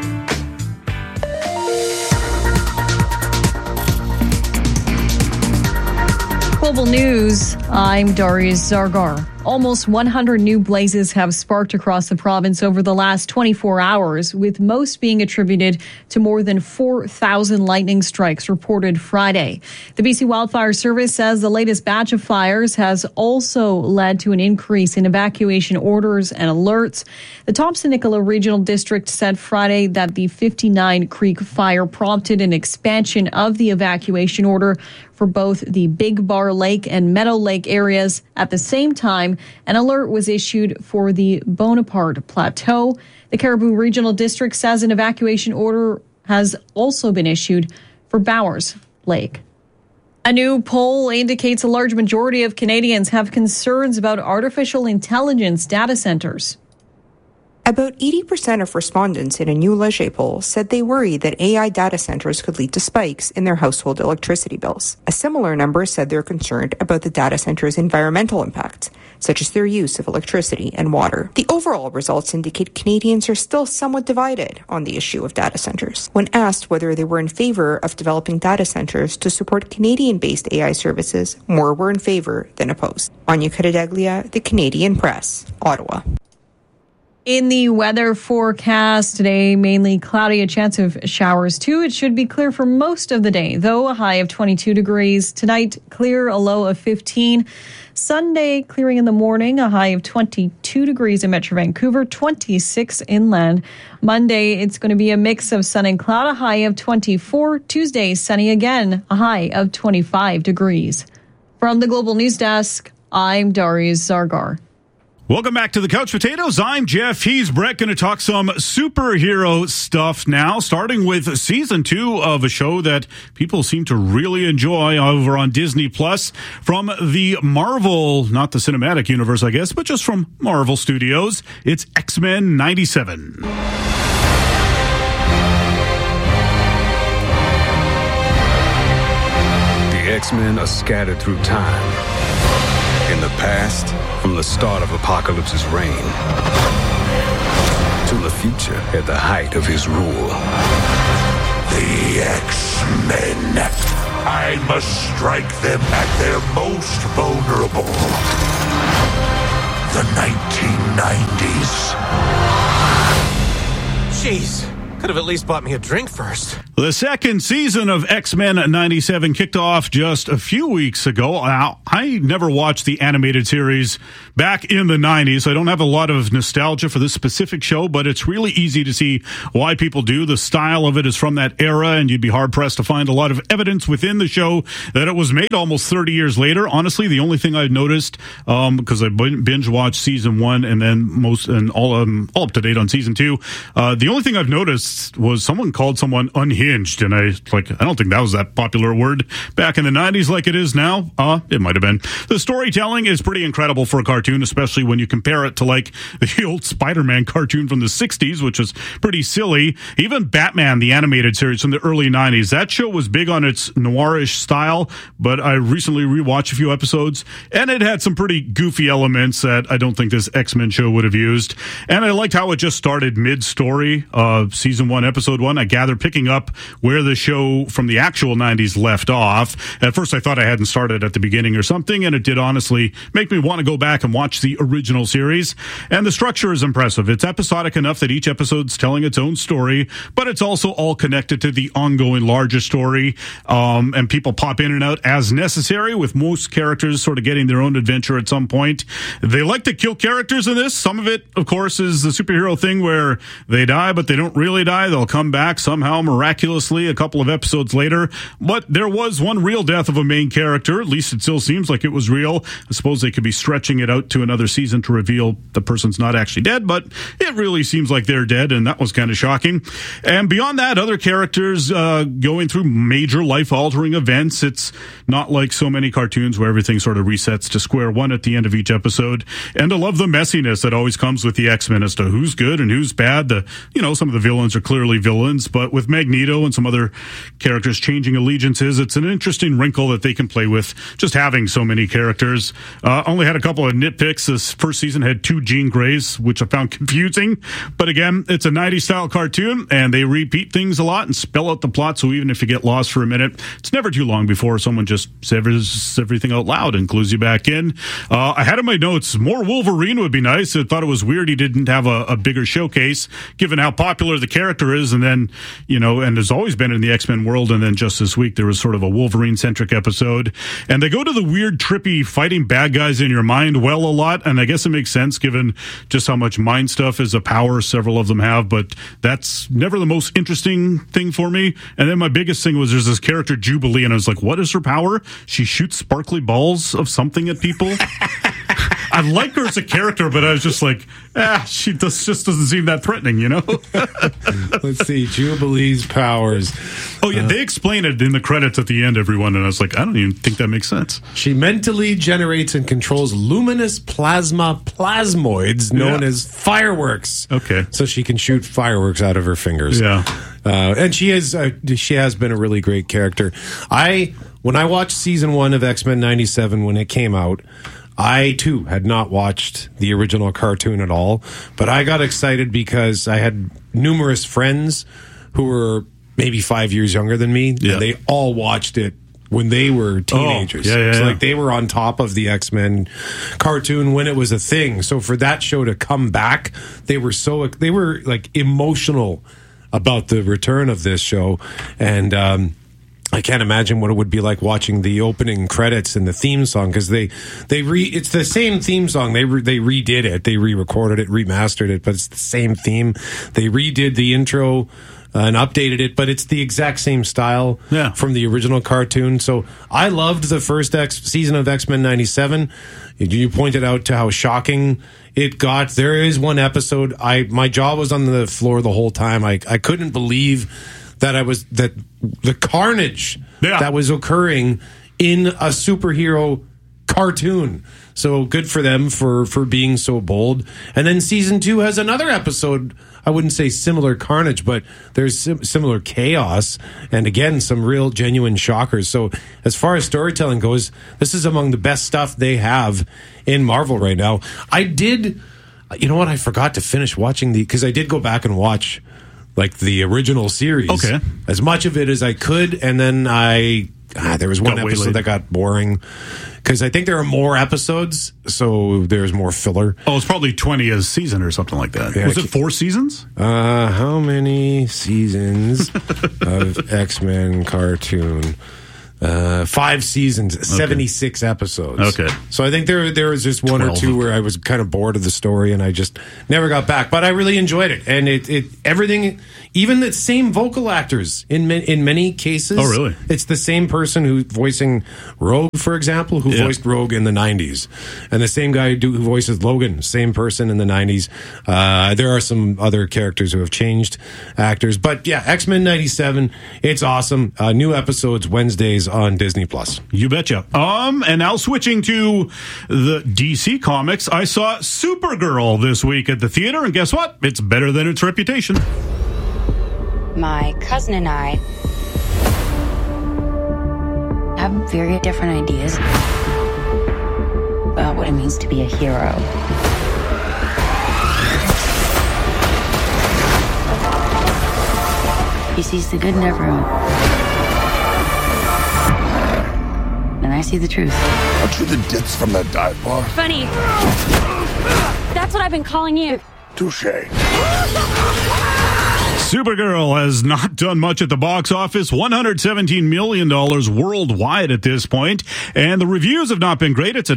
Global News, I'm Darius Zargar. Almost 100 new blazes have sparked across the province over the last 24 hours, with most being attributed to more than 4,000 lightning strikes reported Friday. The BC Wildfire Service says the latest batch of fires has also led to an increase in evacuation orders and alerts. The Thompson-Nicola Regional District said Friday that the 59 Creek fire prompted an expansion of the evacuation order for both the Big Bar Lake and Meadow Lake areas. At the same time, an alert was issued for the Bonaparte Plateau. The Cariboo Regional District says an evacuation order has also been issued for Bowers Lake. A new poll indicates a large majority of Canadians have concerns about artificial intelligence data centers.
About 80% of respondents in a new Leger poll said they worry that AI data centers could lead to spikes in their household electricity bills. A similar number said they're concerned about the data center's environmental impacts, such as their use of electricity and water. The overall results indicate Canadians are still somewhat divided on the issue of data centers. When asked whether they were in favor of developing data centers to support Canadian-based AI services, more were in favor than opposed. Anya Cadaglia, The Canadian Press, Ottawa.
In the weather forecast today, mainly cloudy, a chance of showers too. It should be clear for most of the day, though a high of 22 degrees. Tonight, clear, a low of 15. Sunday, clearing in the morning, a high of 22 degrees in Metro Vancouver, 26 inland. Monday, it's going to be a mix of sun and cloud, a high of 24. Tuesday, sunny again, a high of 25 degrees. From the Global News Desk, I'm Darius Zargar.
Welcome back to the Couch Potatoes. I'm Jeff. He's Brett. Going to talk some superhero stuff now, starting with season 2 of a show that people seem to really enjoy over on Disney Plus from the Marvel, not the cinematic universe, I guess, but just from Marvel Studios. It's X-Men 97.
The X-Men are scattered through time. In the past, from the start of Apocalypse's reign, to the future at the height of his rule.
The X-Men. I must strike them at their most vulnerable. The 1990s.
Jeez. Could have at least bought me a drink first.
The second season of X-Men 97 kicked off just a few weeks ago. Now, I never watched the animated series back in the 90s. I don't have a lot of nostalgia for this specific show, but it's really easy to see why people do. The style of it is from that era, and you'd be hard-pressed to find a lot of evidence within the show that it was made almost 30 years later. Honestly, the only thing I've noticed, because I binge-watched season 1 and then all up to date on season 2, the only thing I've noticed was someone called someone unhinged, and I don't think that was that popular word back in the 90s like it is now. It might have been. The storytelling is pretty incredible for a cartoon, especially when you compare it to like the old Spider-Man cartoon from the 60s, which was pretty silly. Even Batman, the animated series from the early 90s, that show was big on its noirish style, but I recently rewatched a few episodes, and it had some pretty goofy elements that I don't think this X-Men show would have used. And I liked how it just started mid-story, season 1, episode 1, I gather, picking up where the show from the actual 90s left off. At first, I thought I hadn't started at the beginning or something, and it did honestly make me want to go back and watch the original series. And the structure is impressive. It's episodic enough that each episode's telling its own story, but it's also all connected to the ongoing larger story, and people pop in and out as necessary, with most characters sort of getting their own adventure at some point. They like to kill characters in this. Some of it, of course, is the superhero thing where they die, but they don't really die. They'll come back somehow miraculously a couple of episodes later. But there was one real death of a main character. At least it still seems like it was real. I suppose they could be stretching it out to another season to reveal the person's not actually dead, but it really seems like they're dead, and that was kind of shocking. And beyond that, other characters going through major life-altering events. It's not like so many cartoons where everything sort of resets to square one at the end of each episode. And I love the messiness that always comes with the X-Men as to who's good and who's bad. Some of the villains are clearly villains, but with Magneto and some other characters changing allegiances, it's an interesting wrinkle that they can play with, just having so many characters. Only had a couple of nitpicks. This first season had 2 Jean Greys, which I found confusing, but again, it's a 90s style cartoon, and they repeat things a lot and spell out the plot, so even if you get lost for a minute, it's never too long before someone just says everything out loud and clues you back in. I had in my notes, more Wolverine would be nice. I thought it was weird he didn't have a bigger showcase, given how popular the character is, and then, and there's always been in the X-Men world, and then just this week there was sort of a Wolverine-centric episode, and they go to the weird, trippy, fighting bad guys in your mind a lot, and I guess it makes sense given just how much mind stuff is a power several of them have, but that's never the most interesting thing for me. And then my biggest thing was there's this character, Jubilee, and I was like, what is her power? She shoots sparkly balls of something at people? I like her as a character, but I was just like, she just doesn't seem that threatening,
Let's see, Jubilee's powers.
Oh, yeah, they explain it in the credits at the end, everyone, and I was like, I don't even think that makes sense.
She mentally generates and controls luminous plasmoids known as fireworks.
Okay.
So she can shoot fireworks out of her fingers.
Yeah.
And she has been a really great character. When I watched season 1 of X-Men 97 when it came out, I, too, had not watched the original cartoon at all, but I got excited because I had numerous friends who were maybe 5 years younger than me, and they all watched it when they were teenagers. So they were on top of the X-Men cartoon when it was a thing. So for that show to come back, they were emotional about the return of this show, and I can't imagine what it would be like watching the opening credits and the theme song, because it's the same theme song. They redid it, they re-recorded it, remastered it, but it's the same theme. They redid the intro and updated it, but it's the exact same style from the original cartoon. So I loved the first season of X-Men 97. You pointed out to how shocking it got. There is one episode, my jaw was on the floor the whole time. I couldn't believe that the carnage that was occurring in a superhero cartoon. So good for them for being so bold. And then season 2 has another episode. I wouldn't say similar carnage, but there's similar chaos. And again, some real genuine shockers. So as far as storytelling goes, this is among the best stuff they have in Marvel right now. You know what? I forgot to finish watching because I did go back and watch like the original series. Okay. As much of it as I could. And then there was one episode that got boring because I think there are more episodes, so there's more filler.
Oh, it's probably 20 a season or something like that. Was it 4 seasons?
How many seasons of X-Men cartoon? 5 seasons, 76 episodes.
Okay.
So I think there was just 1 or 2 where I was kind of bored of the story and I just never got back. But I really enjoyed it. And it everything, even the same vocal actors in many cases.
Oh, really?
It's the same person who's voicing Rogue, for example, who voiced Rogue in the 90s. And the same guy who voices Logan, same person in the 90s. There are some other characters who have changed actors. But yeah, X-Men 97, it's awesome. New episodes Wednesdays on Disney Plus.
You betcha. And now switching to the DC Comics, I saw Supergirl this week at the theater, and guess what? It's better than its reputation.
My cousin and I have very different ideas about what it means to be a hero. He sees the good in everyone. And I see the truth.
Aren't you the ditz from that dive bar?
Funny. That's what I've been calling you.
Touché.
Supergirl has not done much at the box office, $117 million worldwide at this point, and the reviews have not been great. It's at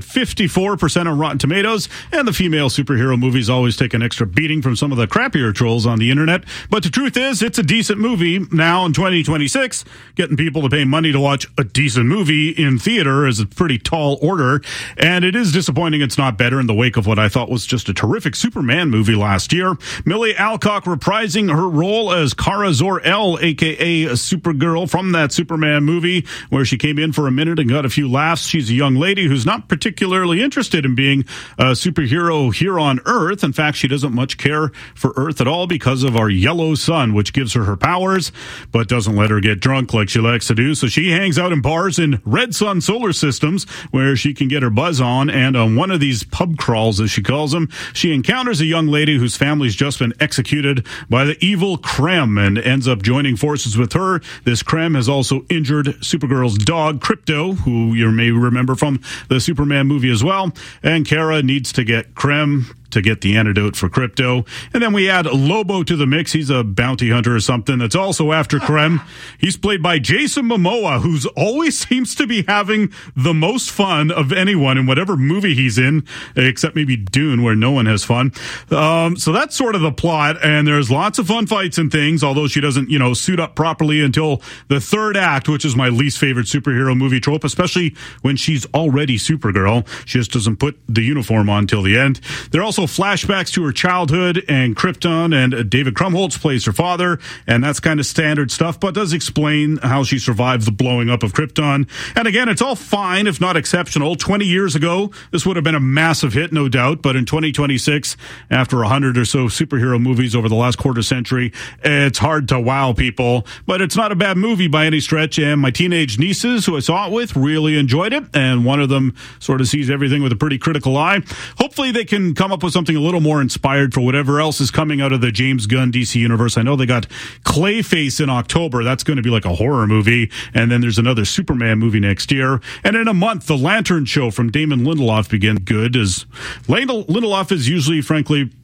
54% on Rotten Tomatoes, and the female superhero movies always take an extra beating from some of the crappier trolls on the internet. But the truth is, it's a decent movie. Now in 2026, getting people to pay money to watch a decent movie in theater is a pretty tall order, and it is disappointing it's not better in the wake of what I thought was just a terrific Superman movie last year. Millie Alcock reprising her role as Kara Zor-El, a.k.a. Supergirl, from that Superman movie where she came in for a minute and got a few laughs. She's a young lady who's not particularly interested in being a superhero here on Earth. In fact, she doesn't much care for Earth at all because of our yellow sun, which gives her powers, but doesn't let her get drunk like she likes to do. So she hangs out in bars in red sun solar systems where she can get her buzz on. And on one of these pub crawls, as she calls them, she encounters a young lady whose family's just been executed by the evil Krem and ends up joining forces with her. This Krem has also injured Supergirl's dog, Crypto, who you may remember from the Superman movie as well. And Kara needs to get Krem to get the antidote for Crypto. And then we add Lobo to the mix. He's a bounty hunter or something that's also after Krem. He's played by Jason Momoa, who's always seems to be having the most fun of anyone in whatever movie he's in, except maybe Dune, where no one has fun. So that's sort of the plot, and there's lots of fun fights and things, although she doesn't, suit up properly until the third act, which is my least favorite superhero movie trope, especially when she's already Supergirl. She just doesn't put the uniform on till the end. There are also flashbacks to her childhood and Krypton, and David Krumholtz plays her father, and that's kind of standard stuff, but does explain how she survived the blowing up of Krypton. And again, it's all fine, if not exceptional. 20 years ago, this would have been a massive hit, no doubt, but in 2026, after 100 or so superhero movies over the last quarter century, it's hard to wow people, but it's not a bad movie by any stretch, and my teenage nieces, who I saw it with, really enjoyed it, and one of them sort of sees everything with a pretty critical eye. Hopefully they can come up with something a little more inspired for whatever else is coming out of the James Gunn DC universe. I know they got Clayface in October. That's going to be like a horror movie. And then there's another Superman movie next year. And in a month, The Lantern Show from Damon Lindelof begins. Good, as Lindelof is usually, frankly,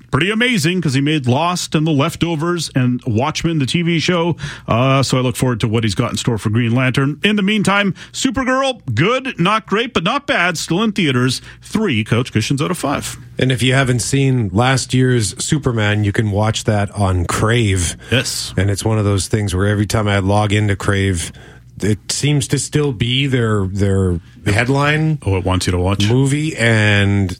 pretty amazing because he made Lost and The Leftovers and Watchmen, the TV show. So I look forward to what he's got in store for Green Lantern. In the meantime, Supergirl, good, not great, but not bad. Still in theaters. 3 couch cushions out of 5.
And if you haven't seen last year's Superman, you can watch that on Crave.
Yes.
And it's one of those things where every time I log into Crave, it seems to still be their headline.
Oh, it wants you to watch
movie, and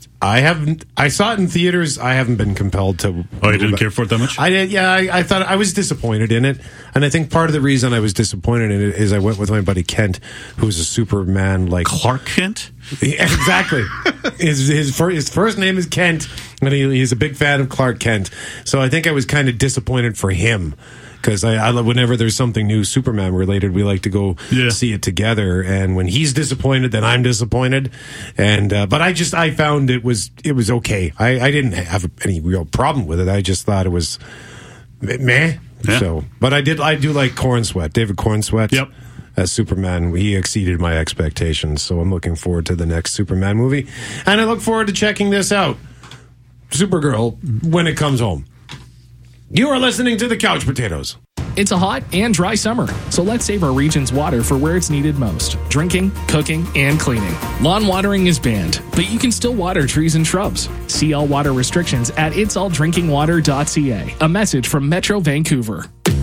I saw it in theaters. I haven't been compelled to.
Oh, you didn't care for it that much?
I did. Yeah, I thought I was disappointed in it, and I think part of the reason I was disappointed in it is I went with my buddy Kent, who's a Superman like
Clark Kent.
Yeah, exactly. his first name is Kent, and he's a big fan of Clark Kent. So I think I was kind of disappointed for him. Because I love whenever there's something new Superman related, we like to go see it together. And when he's disappointed, then I'm disappointed. And but I found it was okay. I didn't have any real problem with it. I just thought it was meh.
Yeah.
So, but I do like Cornsweet, David Cornsweet.
Yep.
As Superman, he exceeded my expectations. So I'm looking forward to the next Superman movie, and I look forward to checking this out, Supergirl, when it comes home. You are listening to the Couch Potatoes.
It's a hot and dry summer, so let's save our region's water for where it's needed most: drinking, cooking, and cleaning. Lawn watering is banned, but you can still water trees and shrubs. See all water restrictions at itsalldrinkingwater.ca. A message from Metro Vancouver.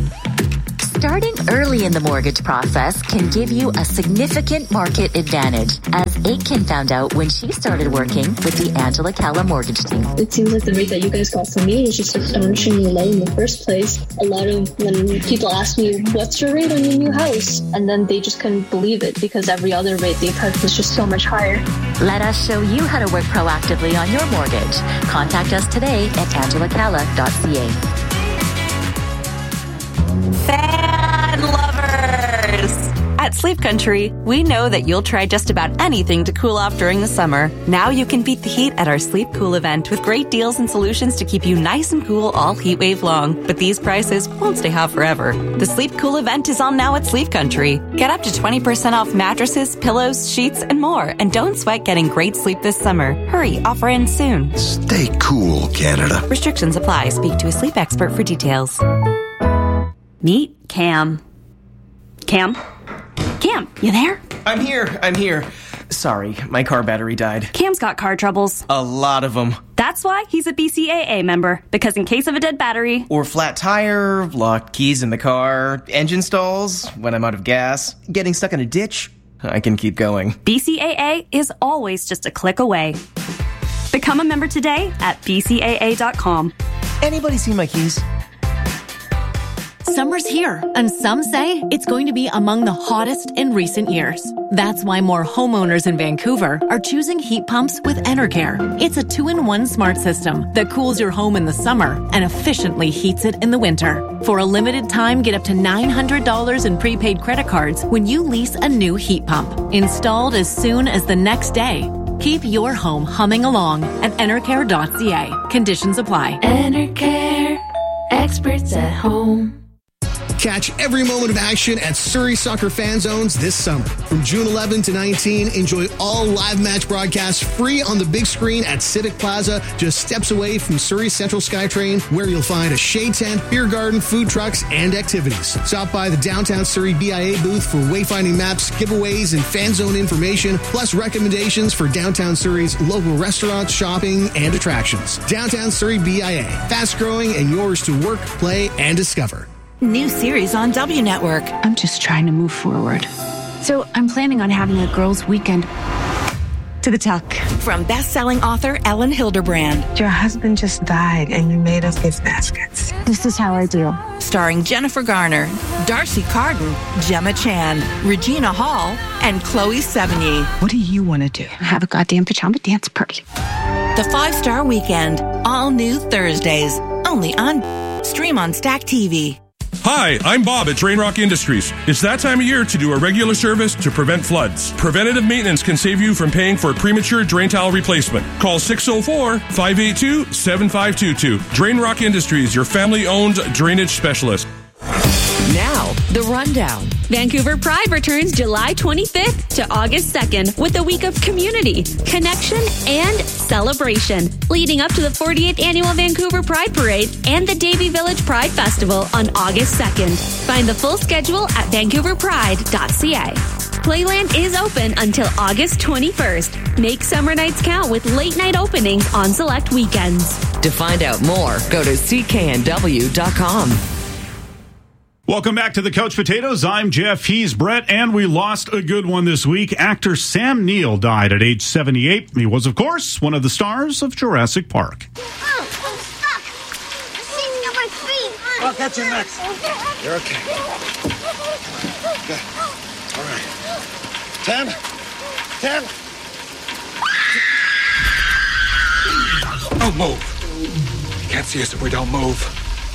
Starting early in the mortgage process can give you a significant market advantage, as Aitken found out when she started working with the Angela Calla mortgage team.
It seems like the rate that you guys got for me is just astonishingly low in the first place. A lot of when people ask me, what's your rate on your new house? And then they just couldn't believe it because every other rate they've had was just so much higher.
Let us show you how to work proactively on your mortgage. Contact us today at angelacalla.ca.
Fan lovers! At Sleep Country, we know that you'll try just about anything to cool off during the summer. Now you can beat the heat at our Sleep Cool event with great deals and solutions to keep you nice and cool all heat wave long. But these prices won't stay hot forever. The Sleep Cool event is on now at Sleep Country. Get up to 20% off mattresses, pillows, sheets, and more. And don't sweat getting great sleep this summer. Hurry, offer ends soon.
Stay cool, Canada.
Restrictions apply. Speak to a sleep expert for details. Meet Cam. Cam, you there?
I'm here. Sorry, my car battery died.
Cam's got car troubles.
A lot of them.
That's why he's a BCAA member, because in case of a dead battery...
Or flat tire, locked keys in the car, engine stalls, when I'm out of gas, getting stuck in a ditch, I can keep going.
BCAA is always just a click away. Become a member today at bcaa.com.
Anybody seen my keys?
Summer's here, and some say it's going to be among the hottest in recent years. That's why more homeowners in Vancouver are choosing heat pumps with Enercare. It's a 2-in-1 smart system that cools your home in the summer and efficiently heats it in the winter. For a limited time, get up to $900 in prepaid credit cards when you lease a new heat pump. Installed as soon as the next day. Keep your home humming along at Enercare.ca. Conditions apply.
Enercare, experts at home.
Catch every moment of action at Surrey Soccer Fan Zones this summer. From June 11 to 19, enjoy all live match broadcasts free on the big screen at Civic Plaza, just steps away from Surrey Central SkyTrain, where you'll find a shade tent, beer garden, food trucks, and activities. Stop by the downtown Surrey BIA booth for wayfinding maps, giveaways, and fan zone information, plus recommendations for downtown Surrey's local restaurants, shopping, and attractions. Downtown Surrey BIA, fast growing and yours to work, play, and discover.
New series on W Network.
I'm just trying to move forward. So I'm planning on having a girls' weekend. To the tuck.
From best-selling author Ellen Hilderbrand.
Your husband just died and you made us gift baskets.
This is how I do.
Starring Jennifer Garner, Darcy Carden, Gemma Chan, Regina Hall, and Chloe Sevigny.
What do you want to do? Have a goddamn pajama dance party.
The 5-Star Weekend. All new Thursdays. Only on Stream on Stack TV.
Hi, I'm Bob at Drain Rock Industries. It's that time of year to do a regular service to prevent floods. Preventative maintenance can save you from paying for premature drain tile replacement. Call 604-582-7522. Drain Rock Industries, your family-owned drainage specialist.
Now, the rundown. Vancouver Pride returns July 25th to August 2nd with a week of community, connection, and
celebration, leading up to the 48th Annual Vancouver Pride Parade and the Davie Village Pride Festival on August 2nd. Find the full schedule at vancouverpride.ca. Playland is open until August 21st. Make summer nights count with late-night openings on select weekends.
To find out more, go to cknw.com.
Welcome back to the Couch Potatoes. I'm Jeff. He's Brett, and we lost a good one this week. Actor Sam Neill died at age 78. He was, of course, one of the stars of Jurassic Park.
Oh, I'm stuck. I'm sitting on my feet. I'll catch you next.
You're okay. Good. All right. 10.
Don't move. You can't see us if we don't move.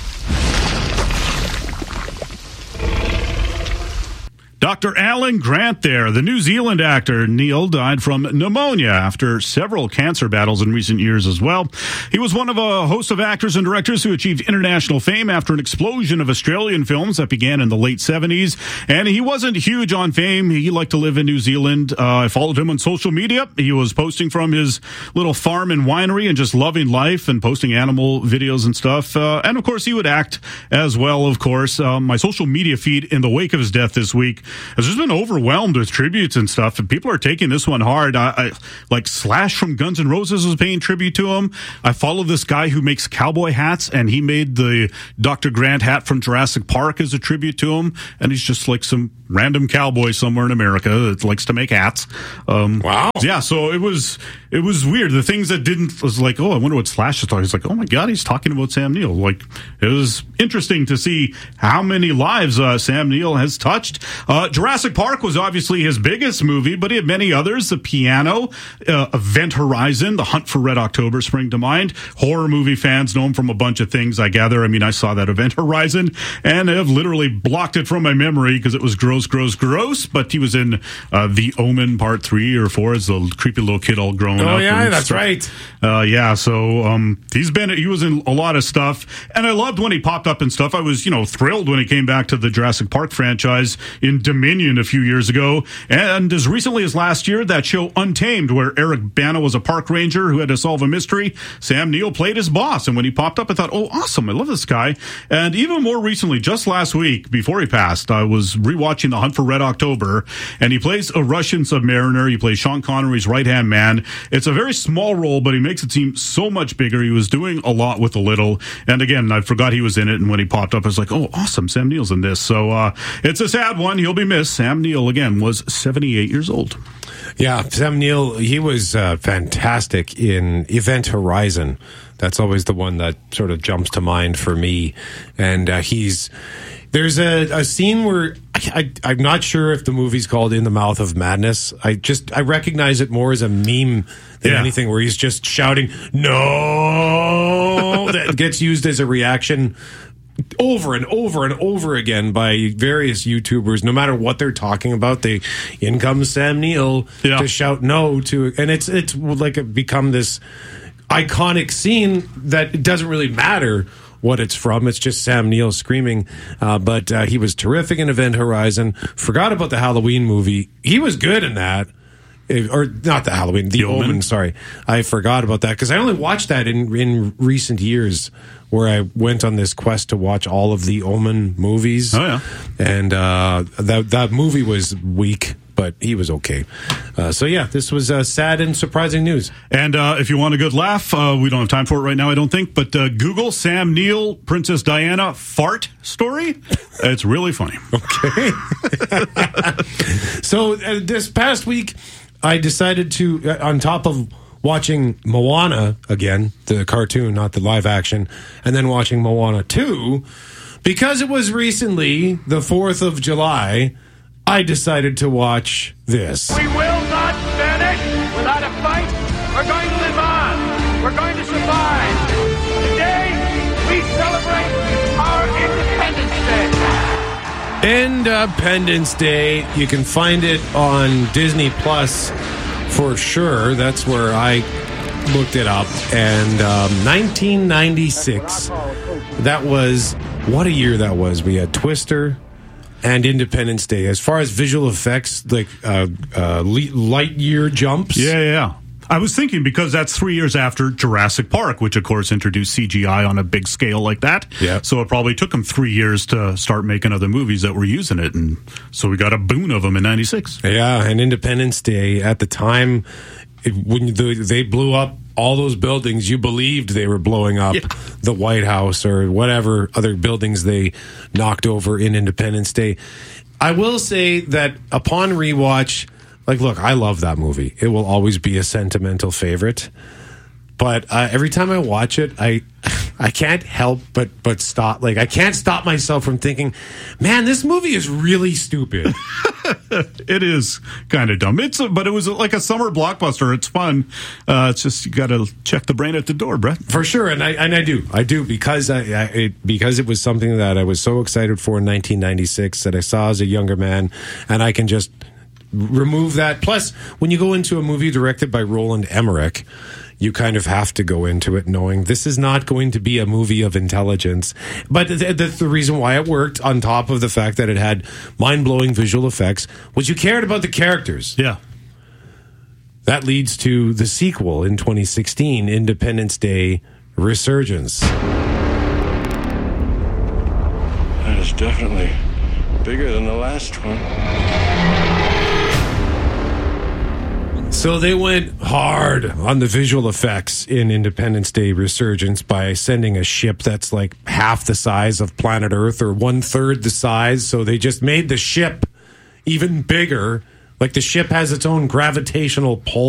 Dr. Alan Grant there. The New Zealand actor Neill died from pneumonia after several cancer battles in recent years as well. He was one of a host of actors and directors who achieved international fame after an explosion of Australian films that began in the late 70s. And he wasn't huge on fame. He liked to live in New Zealand. I followed him on social media. He was posting from his little farm and winery and just loving life and posting animal videos and stuff. And of course, he would act as well, of course. My social media feed in the wake of his death this week has just been overwhelmed with tributes and stuff, and people are taking this one hard. I like Slash from Guns N' Roses was paying tribute to him. I follow this guy who makes cowboy hats, and he made the Dr. Grant hat from Jurassic Park as a tribute to him, and he's just like some random cowboy somewhere in America that likes to make hats. Wow. Yeah, so it was weird. The things that didn't was like, oh, I wonder what Slash is talking. It's like, oh my God, he's talking about Sam Neill. Like, it was interesting to see how many lives Sam Neill has touched. Jurassic Park was obviously his biggest movie, but he had many others. The Piano, Event Horizon, The Hunt for Red October spring to mind. Horror movie fans know him from a bunch of things, I gather. I mean, I saw that Event Horizon, and I've literally blocked it from my memory because it was gross. But he was in The Omen Part 3 or 4 as the creepy little kid all grown up.
Oh, yeah, that's right.
So he was in a lot of stuff, and I loved when he popped up and stuff. I was, thrilled when he came back to the Jurassic Park franchise in Dominion a few years ago, and as recently as last year, that show Untamed, where Eric Bana was a park ranger who had to solve a mystery. Sam Neill played his boss, and when he popped up, I thought, oh, awesome, I love this guy. And even more recently, just last week, before he passed, I was rewatching The Hunt for Red October, and he plays a Russian submariner. He plays Sean Connery's right-hand man. It's a very small role, but he makes it seem so much bigger. He was doing a lot with a little, and again, I forgot he was in it, and when he popped up, I was like, oh, awesome, Sam Neill's in this. So it's a sad one. He'll be missed. Sam Neill, again, was 78 years old.
Yeah, Sam Neill, he was fantastic in Event Horizon. That's always the one that sort of jumps to mind for me. And there's a scene where I'm not sure if the movie's called In the Mouth of Madness. I recognize it more as a meme than anything, where he's just shouting, no, that gets used as a reaction over and over and over again by various YouTubers. No matter what they're talking about, in comes Sam Neill to shout no to, and it's like become this iconic scene that it doesn't really matter what it's from. It's just Sam Neill screaming. But he was terrific in Event Horizon. Forgot about the Halloween movie. He was good in that. Or not the Halloween, The Omen. Sorry, I forgot about that because I only watched that in recent years, where I went on this quest to watch all of the Omen movies. Oh yeah, and that movie was weak, but he was okay. So yeah, this was sad and surprising news.
And if you want a good laugh, we don't have time for it right now, I don't think, but Google Sam Neill, Princess Diana fart story. It's really funny.
Okay. So this past week, I decided to, on top of watching Moana again, the cartoon, not the live action, and then watching Moana 2, because it was recently the 4th of July, I decided to watch this.
We will not vanish without a fight. We're going to live on. We're going to survive. Today, we celebrate our Independence Day.
Independence Day. You can find it on Disney Plus for sure. That's where I looked it up. And 1996. That was, what a year that was. We had Twister and Independence Day. As far as visual effects, like light year jumps.
Yeah. I was thinking because that's 3 years after Jurassic Park, which of course introduced CGI on a big scale like that.
Yeah.
So it probably took them 3 years to start making other movies that were using it, and so we got a boon of them in '96.
Yeah, and Independence Day at the time, when they blew up all those buildings, you believed they were blowing up the White House or whatever other buildings they knocked over in Independence Day. I will say that upon rewatch, look, I love that movie. It will always be a sentimental favorite. But every time I watch it, I can't help but stop. I can't stop myself from thinking, man, this movie is really stupid.
It is kind of dumb. But it was like a summer blockbuster. It's fun. It's just you got to check the brain at the door, Brett.
For sure, and I do because because it was something that I was so excited for in 1996 that I saw as a younger man, and I can just remove that. Plus, when you go into a movie directed by Roland Emmerich, you kind of have to go into it knowing this is not going to be a movie of intelligence. But the reason why it worked, on top of the fact that it had mind-blowing visual effects, was you cared about the characters.
Yeah.
That leads to the sequel in 2016, Independence Day Resurgence.
That is definitely bigger than the last one.
So they went hard on the visual effects in Independence Day Resurgence by sending a ship that's like half the size of planet Earth or 1/3 the size. So they just made the ship even bigger. Like the ship has its own gravitational pull